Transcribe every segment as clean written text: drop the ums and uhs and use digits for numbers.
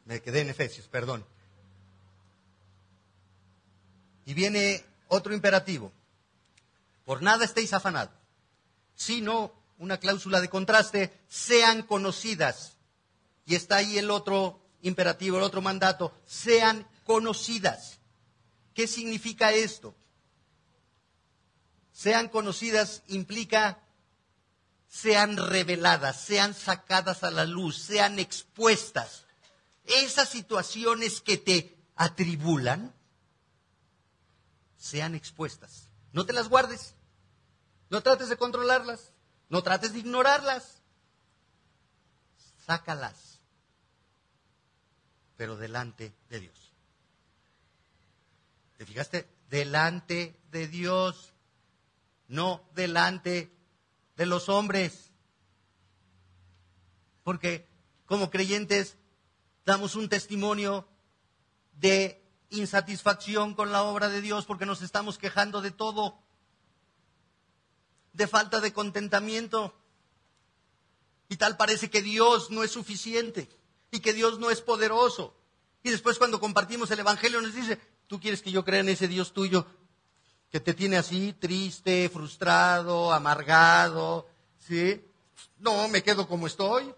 Me quedé en Efesios, perdón. Y viene otro imperativo. Por nada estéis afanados, sino, una cláusula de contraste, sean conocidas. Y está ahí el otro imperativo, el otro mandato, sean conocidas. ¿Qué significa esto? Sean conocidas implica sean reveladas, sean sacadas a la luz, sean expuestas. Esas situaciones que te atribulan, sean expuestas. No te las guardes, no trates de controlarlas, no trates de ignorarlas. Sácalas, pero delante de Dios. ¿Te fijaste? Delante de Dios, no delante de los hombres. Porque como creyentes damos un testimonio de insatisfacción con la obra de Dios porque nos estamos quejando de todo, de falta de contentamiento. Y tal parece que Dios no es suficiente y que Dios no es poderoso. Y después cuando compartimos el Evangelio nos dice, ¿tú quieres que yo crea en ese Dios tuyo que te tiene así, triste, frustrado, amargado? ¿Sí? No, me quedo como estoy.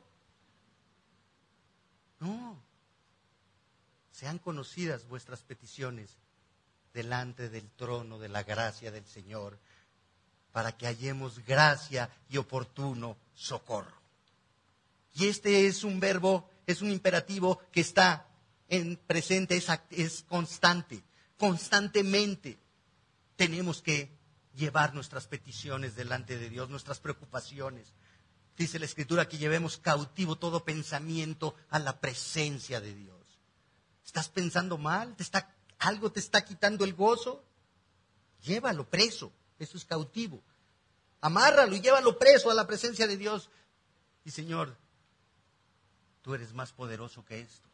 No. Sean conocidas vuestras peticiones delante del trono de la gracia del Señor, para que hallemos gracia y oportuno socorro. Y este es un verbo, es un imperativo que está en presente, es constante. Constantemente tenemos que llevar nuestras peticiones delante de Dios, nuestras preocupaciones. Dice la Escritura que llevemos cautivo todo pensamiento a la presencia de Dios. ¿Estás pensando mal? ¿Algo te está quitando el gozo? Llévalo preso, eso es cautivo. Amárralo y llévalo preso a la presencia de Dios. Y Señor, tú eres más poderoso que esto.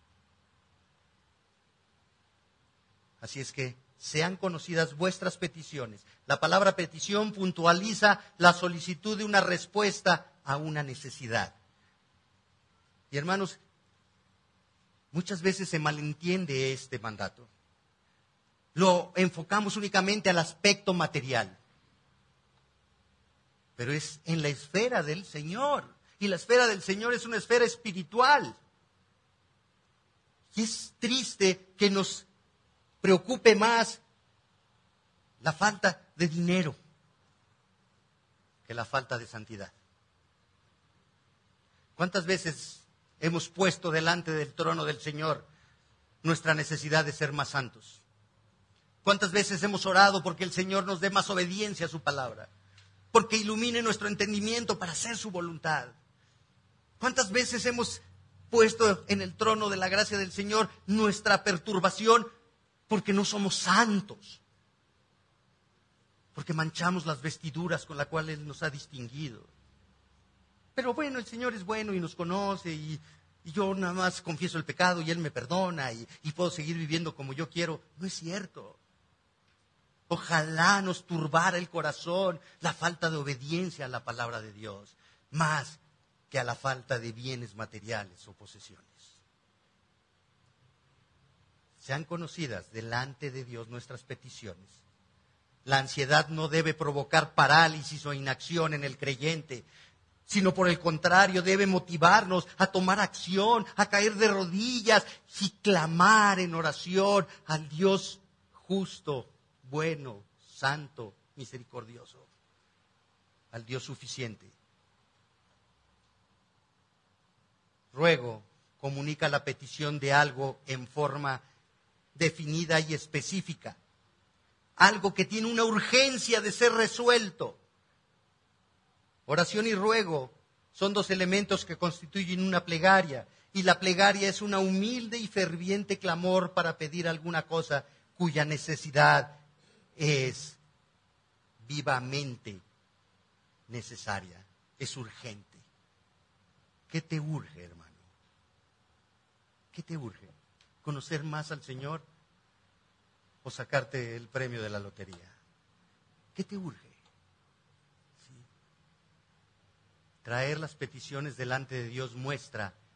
Así es que sean conocidas vuestras peticiones. La palabra petición puntualiza la solicitud de una respuesta a una necesidad. Y hermanos, muchas veces se malentiende este mandato. Lo enfocamos únicamente al aspecto material. Pero es en la esfera del Señor. Y la esfera del Señor es una esfera espiritual. Y es triste que nos preocupe más la falta de dinero que la falta de santidad. ¿Cuántas veces hemos puesto delante del trono del Señor nuestra necesidad de ser más santos? ¿Cuántas veces hemos orado porque el Señor nos dé más obediencia a su palabra? Porque ilumine nuestro entendimiento para hacer su voluntad. ¿Cuántas veces hemos puesto en el trono de la gracia del Señor nuestra perturbación porque no somos santos? Porque manchamos las vestiduras con las cuales Él nos ha distinguido. Pero bueno, el Señor es bueno y nos conoce y yo nada más confieso el pecado y Él me perdona y puedo seguir viviendo como yo quiero. No es cierto. Ojalá nos turbara el corazón la falta de obediencia a la palabra de Dios, más que a la falta de bienes materiales o posesiones. Sean conocidas delante de Dios nuestras peticiones. La ansiedad no debe provocar parálisis o inacción en el creyente, sino por el contrario debe motivarnos a tomar acción, a caer de rodillas y clamar en oración al Dios justo, bueno, santo, misericordioso, al Dios suficiente. Ruego comunica la petición de algo en forma definida y específica, algo que tiene una urgencia de ser resuelto. Oración y ruego son dos elementos que constituyen una plegaria, y la plegaria es una humilde y ferviente clamor para pedir alguna cosa cuya necesidad es vivamente necesaria, es urgente. ¿Qué te urge, hermano? ¿Qué te urge? ¿Conocer más al Señor o sacarte el premio de la lotería? ¿Qué te urge? ¿Sí? Traer las peticiones delante de Dios muestra